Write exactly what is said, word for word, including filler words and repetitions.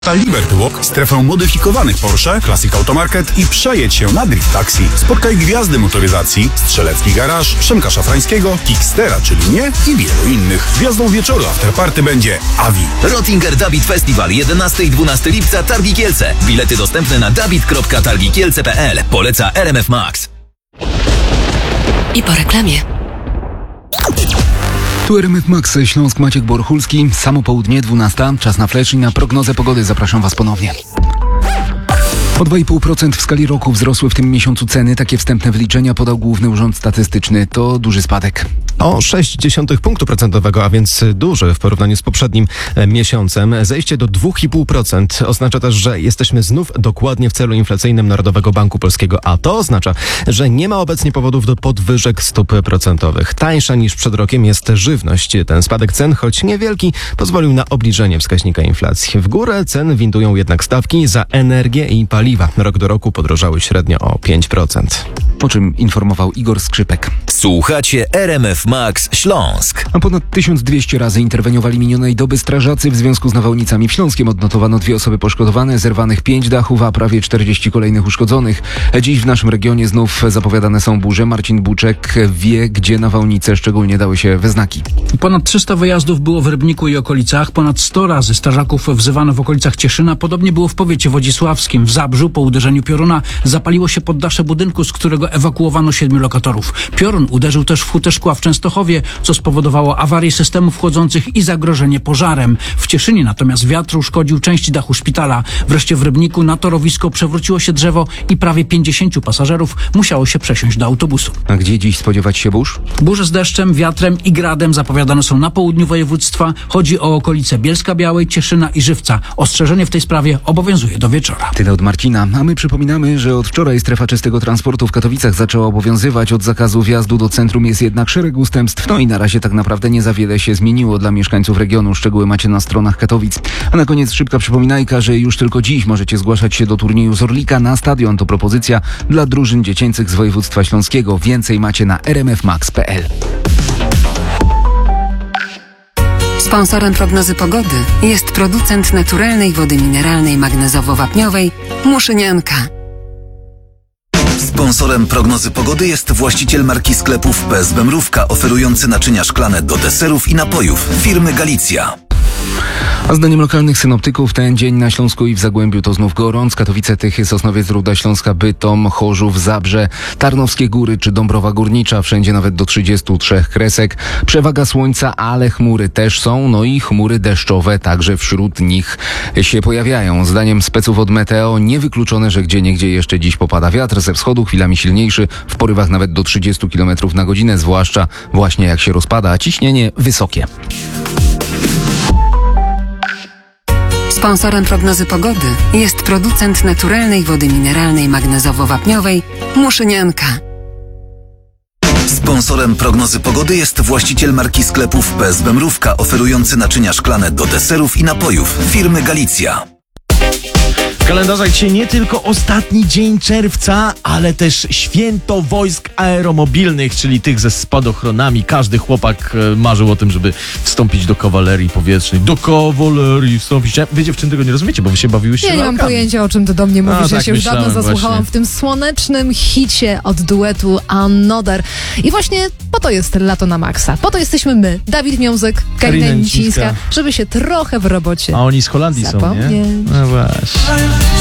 Liberty Walk, strefę modyfikowanych Porsche, Classic Automarket i przejedź się na Drift Taxi. Spotkaj gwiazdy motoryzacji, Strzelecki Garaż, Przemka Szafrańskiego, Kickstera, czyli mnie i wielu innych. Gwiazdą wieczoru afterparty będzie Avi. Rottinger Dabit Festival jedenastego i dwunastego lipca Targi Kielce. Bilety dostępne na dabit kropka targi kielce kropka pe el. Poleca R M F Max. I po reklamie. Tu R M F Max, Śląsk, Maciek Borchulski. Samo południe, dwunasta. Czas na flash i na prognozę pogody. Zapraszam Was ponownie. O dwa i pół procent w skali roku wzrosły w tym miesiącu ceny. Takie wstępne wyliczenia podał Główny Urząd Statystyczny. To duży spadek. O sześć dziesiątych punktu procentowego, a więc duży w porównaniu z poprzednim miesiącem. Zejście do dwa i pół procent oznacza też, że jesteśmy znów dokładnie w celu inflacyjnym Narodowego Banku Polskiego, a to oznacza, że nie ma obecnie powodów do podwyżek stóp procentowych. Tańsza niż przed rokiem jest żywność. Ten spadek cen, choć niewielki, pozwolił na obniżenie wskaźnika inflacji. W górę cen windują jednak stawki za energię i paliwa. Rok do roku podrożały średnio o pięć procent. O czym informował Igor Skrzypek. Słuchacie R M F Max Śląsk. A ponad tysiąc dwieście razy interweniowali minionej doby strażacy w związku z nawałnicami w Śląskiem. Odnotowano dwie osoby poszkodowane, zerwanych pięć dachów, a prawie czterdzieści kolejnych uszkodzonych. Dziś w naszym regionie znów zapowiadane są burze. Marcin Buczek wie, gdzie nawałnice szczególnie dały się we znaki. Ponad trzysta wyjazdów było w Rybniku i okolicach. Ponad sto razy strażaków wzywano w okolicach Cieszyna. Podobnie było w powiecie wodzisławskim. W Zabrzu po uderzeniu pioruna zapaliło się poddasze budynku, z którego ewakuowano siedmiu lokatorów. Piorun uderzył też w Hutę Szkła w Częstochowie, co spowodowało awarię systemów chłodzących i zagrożenie pożarem. W Cieszynie natomiast wiatr uszkodził część dachu szpitala. Wreszcie w Rybniku na torowisko przewróciło się drzewo i prawie pięćdziesięciu pasażerów musiało się przesiąść do autobusu. A gdzie dziś spodziewać się burz? Burze z deszczem, wiatrem i gradem zapowiadane są na południu województwa. Chodzi o okolice Bielska-Białej, Cieszyna i Żywca. Ostrzeżenie w tej sprawie obowiązuje do wieczora. Tyle od Marcina. A my przypominamy, że od wczoraj strefa czystego transportu w Katowicach zaczęła obowiązywać. Od zakazu wjazdu do centrum jest jednak szereg ustępstw. No i na razie tak naprawdę nie za wiele się zmieniło dla mieszkańców regionu. Szczegóły macie na stronach Katowic. A na koniec szybka przypominajka, że już tylko dziś możecie zgłaszać się do turnieju z Orlika na stadion. To propozycja dla drużyn dziecięcych z województwa śląskiego. Więcej macie na r m f max kropka p l. Sponsorem prognozy pogody jest producent naturalnej wody mineralnej magnezowo-wapniowej Muszynianka. Sponsorem prognozy pogody jest właściciel marki sklepów P S B Mrówka, oferujący naczynia szklane do deserów i napojów firmy Galicja. A zdaniem lokalnych synoptyków ten dzień na Śląsku i w Zagłębiu to znów gorąc. Katowice, Tychy, Sosnowiec, Ruda Śląska, Bytom, Chorzów, Zabrze, Tarnowskie Góry czy Dąbrowa Górnicza. Wszędzie nawet do trzydziestu trzech kresek. Przewaga słońca, ale chmury też są. No i chmury deszczowe także wśród nich się pojawiają. Zdaniem speców od Meteo niewykluczone, że gdzieniegdzie jeszcze dziś popada wiatr ze wschodu, chwilami silniejszy, w porywach nawet do trzydziestu kilometrów na godzinę, zwłaszcza właśnie jak się rozpada, a ciśnienie wysokie. Sponsorem prognozy pogody jest producent naturalnej wody mineralnej magnezowo-wapniowej Muszynianka. Sponsorem prognozy pogody jest właściciel marki sklepów P S B Mrówka, oferujący naczynia szklane do deserów i napojów firmy Galicja. W kalendarzach dzisiaj nie tylko ostatni dzień czerwca, ale też święto wojsk aeromobilnych, czyli tych ze spadochronami. Każdy chłopak marzył o tym, żeby wstąpić do kawalerii powietrznej. Do kawalerii wstąpić. Wy dziewczyny tego nie rozumiecie, bo wy się bawiłyście Ja nie mam lalkami. pojęcia, o czym ty do mnie mówisz. A, ja tak się już dawno myślałem zasłuchałam właśnie. w tym słonecznym hicie od duetu Another. I właśnie po to jest Lato na Maxa. Po to jesteśmy my, Dawid Miązek, Karina Karina Nicińska, Nicińska, żeby się trochę w robocie A oni z Holandii są, nie? zapomnieć. No właśnie.